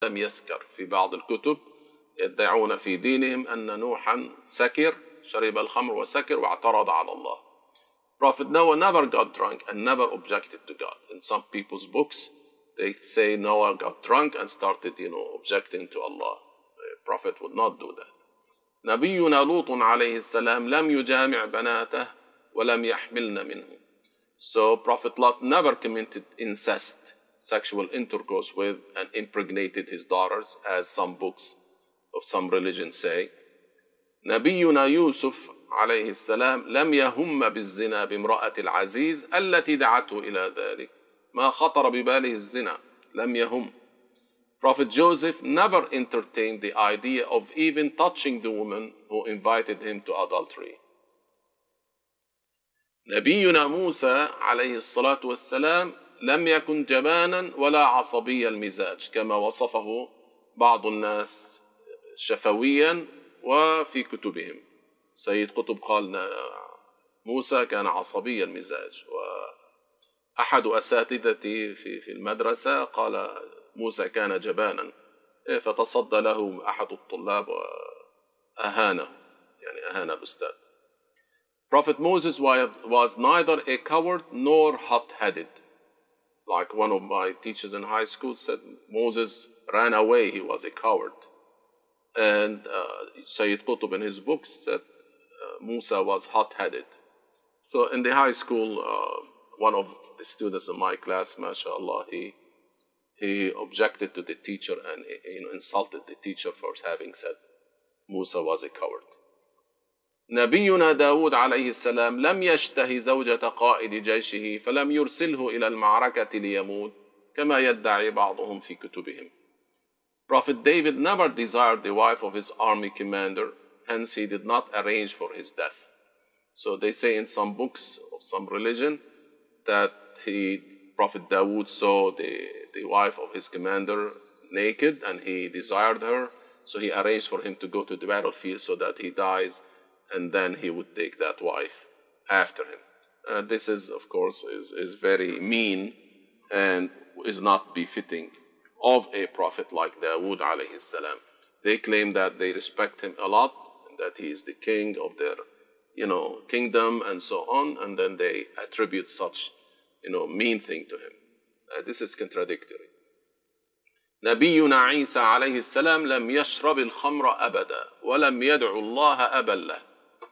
لم يسكر. في بعض الكتب يدعون في دينهم أن نوحا سكر، شرب الخمر وسكر واعترض على الله. Prophet Noah never got drunk and never objected to God. In some people's books, they say Noah got drunk and started, objecting to Allah. The Prophet would not do that. نبينا لوط عليه السلام لم يجامع بناته ولم يحملن منه. So Prophet Lot never committed incest, sexual intercourse with, and impregnated his daughters, as some books of some religions say. نبينا يوسف عليه السلام لم يهم بالزنا بامرأة العزيز التي دعته إلى ذلك. ما خطر بباله الزنا. لم يهم. Prophet Joseph never entertained the idea of even touching the woman who invited him to adultery. نبينا موسى عليه الصلاة والسلام لم يكن جبانا ولا عصبي المزاج كما وصفه بعض الناس شفويا وفي كتبهم. سيد قطب قال موسى كان عصبي المزاج، وأحد أساتذتي في المدرسة قال موسى كان جبانا، فتصدى له أحد الطلاب وأهانه، أهان الأستاذ. Prophet Moses was neither a coward nor hot-headed. Like one of my teachers in high school said, Moses ran away, he was a coward. And Sayyid Qutb in his books said Musa was hot-headed. So in the high school, one of the students in my class, mashallah, he objected to the teacher and insulted the teacher for having said Musa was a coward. نبينا داود عليه السلام لم يشتهي زوجة قائد جيشه فلم يرسله إلى المعركة ليموت كما يدعي بعضهم في كتبهم. Prophet David never desired the wife of his army commander, hence he did not arrange for his death. So they say in some books of some religion that Prophet Dawood saw the wife of his commander naked and he desired her, so he arranged for him to go to the battlefield so that he dies and then he would take that wife after him. This is, of course, is very mean and is not befitting of a prophet like Dawood alayhi salam. They claim that they respect him a lot and that he is the king of their, kingdom and so on, and then they attribute such, mean thing to him. This is contradictory. نبينا عيسى عليه السلام لم يشرب الخمر أبدا ولم يدعو الله أبا له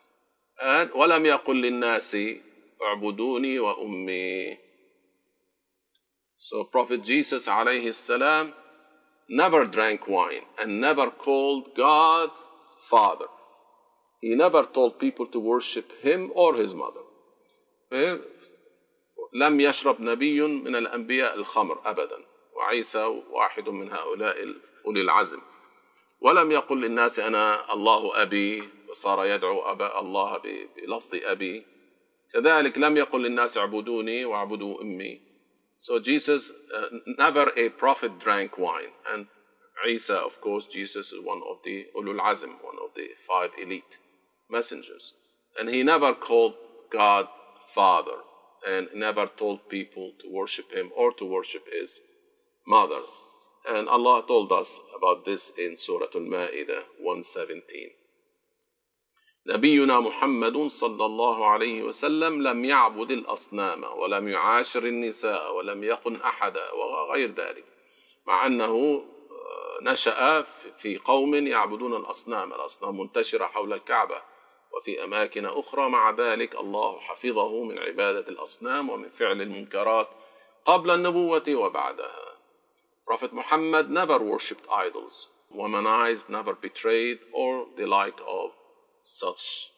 ولم يقل للناس اعبدوني وأمي. So Prophet Jesus عليه السلام never drank wine and never called God Father. He never told people to worship him or his mother. لم يشرب نبي من الأنبياء الخمر أبدا، وعيسى واحد من هؤلاء أولي العزم. ولم يقل للناس أنا الله أبي وصار يدعو أبا الله بلفظ أبي. كذلك لم يقل للناس اعبدوني واعبدوا أمي. So Jesus, never a prophet drank wine. And Isa, of course, Jesus is one of the Ulul Azm, one of the 5 elite messengers. And he never called God Father and never told people to worship him or to worship his mother. And Allah told us about this in Surah Al-Ma'idah 117. نبينا محمد صلى الله عليه وسلم لم يعبد الأصنام ولم يعاشر النساء ولم يخن أحدا وغير ذلك، مع أنه نشأ في قوم يعبدون الأصنام. الأصنام منتشرة حول الكعبة وفي أماكن أخرى، مع ذلك الله حفظه من عبادة الأصنام ومن فعل المنكرات قبل النبوة وبعدها. Prophet Muhammad never worshipped idols, womanized, never betrayed, or the like of such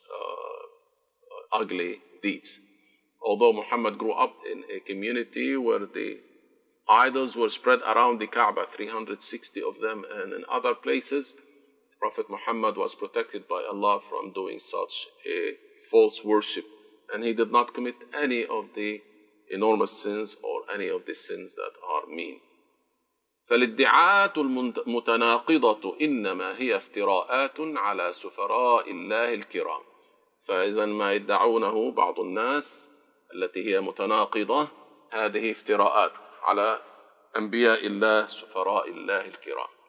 ugly deeds. Although Muhammad grew up in a community where the idols were spread around the Kaaba, 360 of them, and in other places, Prophet Muhammad was protected by Allah from doing such a false worship, and he did not commit any of the enormous sins or any of the sins that are mean. فالادعاءات المتناقضة إنما هي افتراءات على سفراء الله الكرام. فإذا ما يدعونه بعض الناس التي هي متناقضة هذه افتراءات على أنبياء الله سفراء الله الكرام.